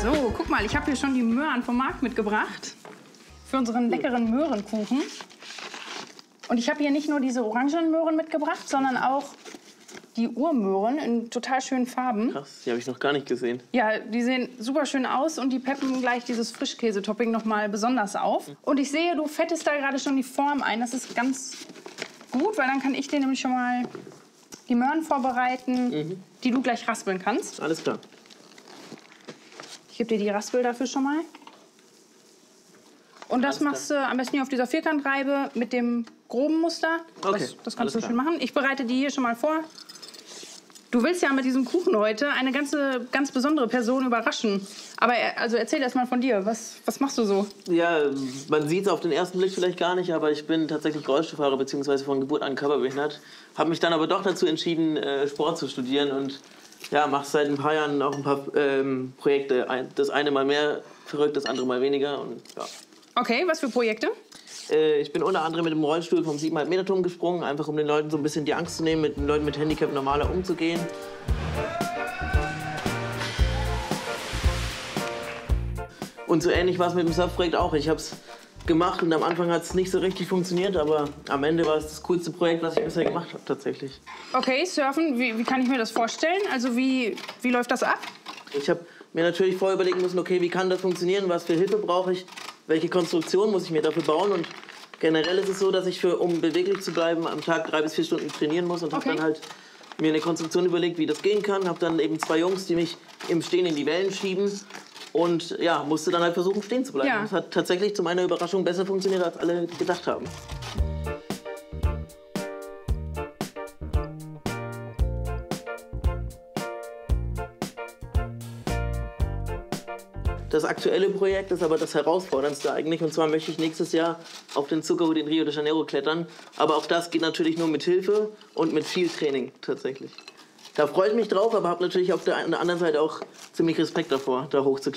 So, guck mal, ich habe hier schon die Möhren vom Markt mitgebracht. Für unseren leckeren Möhrenkuchen. Und ich habe hier nicht nur diese orangenen Möhren mitgebracht, sondern auch die Urmöhren in total schönen Farben. Krass, die habe ich noch gar nicht gesehen. Ja, die sehen super schön aus und die peppen gleich dieses Frischkäsetopping noch mal besonders auf. Und ich sehe, du fettest da gerade schon die Form ein. Das ist ganz gut, weil dann kann ich dir nämlich schon mal die Möhren vorbereiten, die du gleich raspeln kannst. Alles klar. Ich gebe dir die Raspel dafür schon mal. Und das machst du am besten hier auf dieser Vierkantreibe mit dem groben Muster. Okay, Das kannst du schön machen. Ich bereite die hier schon mal vor. Du willst ja mit diesem Kuchen heute eine ganz besondere Person überraschen. Aber also erzähl erst mal von dir. Was machst du so? Ja, man sieht es auf den ersten Blick vielleicht gar nicht, aber ich bin tatsächlich Rollstuhlfahrer bzw. von Geburt an körperbehindert. Habe mich dann aber doch dazu entschieden, Sport zu studieren und ja, mache seit ein paar Jahren auch ein paar Projekte. Das eine mal mehr verrückt, das andere mal weniger. Und, ja. Okay, was für Projekte? Ich bin unter anderem mit dem Rollstuhl vom 7,5 Meter Turm gesprungen, einfach um den Leuten so ein bisschen die Angst zu nehmen, mit den Leuten mit Handicap normaler umzugehen. Und so ähnlich war es mit dem Surfprojekt auch. Ich habe es gemacht und am Anfang hat es nicht so richtig funktioniert, aber am Ende war es das coolste Projekt, was ich bisher gemacht habe tatsächlich. Okay, Surfen, wie kann ich mir das vorstellen? Also wie läuft das ab? Ich habe mir natürlich vorher überlegen müssen, okay, wie kann das funktionieren, was für Hilfe brauche ich, welche Konstruktion muss ich mir dafür bauen und generell ist es so, dass ich um beweglich zu bleiben am Tag 3 bis 4 Stunden trainieren muss und habe dann halt mir eine Konstruktion überlegt, wie das gehen kann. Habe dann eben 2 Jungs, die mich im Stehen in die Wellen schieben und ja, musste dann halt versuchen, stehen zu bleiben. Ja. Das hat tatsächlich zu meiner Überraschung besser funktioniert, als alle gedacht haben. Das aktuelle Projekt ist aber das herausforderndste eigentlich. Und zwar möchte ich nächstes Jahr auf den Zuckerhut in Rio de Janeiro klettern. Aber auch das geht natürlich nur mit Hilfe und mit viel Training tatsächlich. Da freue ich mich drauf, aber habe natürlich auf der anderen Seite auch ziemlich Respekt davor, da hochzuklettern.